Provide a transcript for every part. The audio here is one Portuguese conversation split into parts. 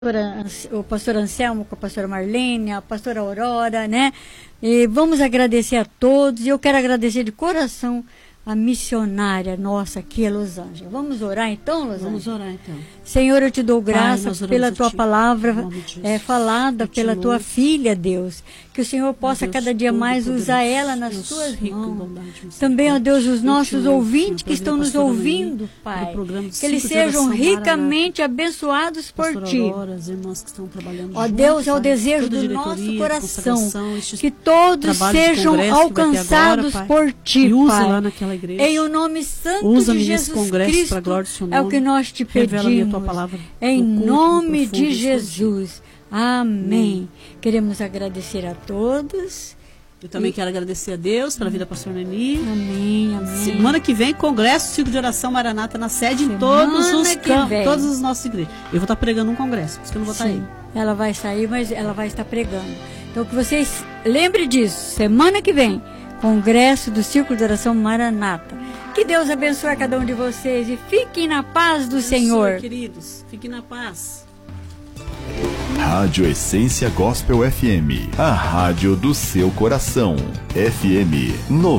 o pastor Anselmo com a pastora Marlene, a pastora Aurora, né? E vamos agradecer a todos. E eu quero agradecer de coração a missionária nossa aqui, a Los Angeles. Vamos orar então, Los Angeles? Vamos orar então. Senhor, eu te dou graça Pai, pela tua palavra falada pela Continua. tua filha, Deus. Que o Senhor possa Deus, cada dia mais Todo-Poderoso, usar ela nas Deus tuas rico em mãos. bondade e misericórdia. Também, ó Deus, os Eu te nossos louvo, ouvintes Senhor, que estão pela nos pastora ouvindo, Noemi, Pai. pelo programa de Que eles 5 de sejam oração ricamente abençoados por Pastora ti. Aurora, as irmãs que estão trabalhando Ó junto, Deus, é o Pai, desejo toda a do diretoria, nosso coração consagração, este que todos trabalho de sejam congresso que vai ter alcançados agora, Pai. por ti, E usa Pai. lá naquela igreja. Em o nome santo Usa-me de nesse Jesus congresso Cristo, para a glória do seu é o nome. que nós te Revela-me a pedimos. tua palavra Em no culto, nome no profundo de e Jesus. Amém. Queremos agradecer a todos. Eu também quero agradecer a Deus pela vida da pastora Noemi. Amém, amém. Semana que vem, Congresso Ciclo de Oração Maranata na sede em Semana todos os que campos, vem. todas as nossas igrejas. Eu vou estar pregando um congresso, por isso que eu não vou estar aí. Sim, ela vai sair, mas ela vai estar pregando. Então que vocês lembrem disso. Semana que vem, Congresso do Círculo de Oração Maranata. Que Deus abençoe a cada um de vocês e fiquem na paz do Senhor. Queridos, fiquem na paz. Rádio Essência Gospel FM, a rádio do seu coração. FM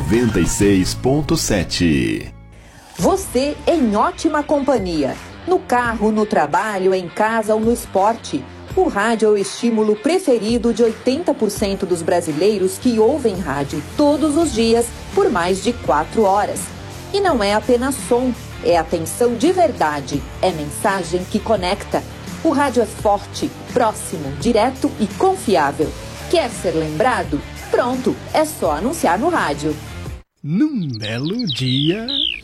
96.7. Você em ótima companhia. No carro, no trabalho, em casa ou no esporte. O rádio é o estímulo preferido de 80% dos brasileiros que ouvem rádio todos os dias por mais de 4 horas. E não é apenas som, é atenção de verdade, é mensagem que conecta. O rádio é forte, próximo, direto e confiável. Quer ser lembrado? Pronto, é só anunciar no rádio. Num belo dia...